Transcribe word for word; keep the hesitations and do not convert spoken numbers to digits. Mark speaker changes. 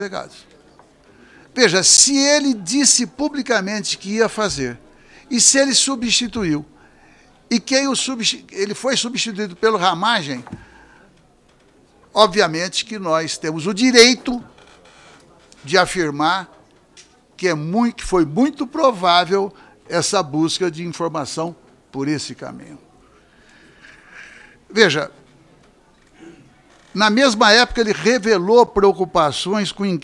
Speaker 1: delegados. Veja, se ele disse publicamente que ia fazer, e se ele substituiu, e quem o substitu... ele foi substituído pelo Ramagem, obviamente que nós temos o direito de afirmar que, é muito, que foi muito provável essa busca de informação por esse caminho. Veja, na mesma época ele revelou preocupações com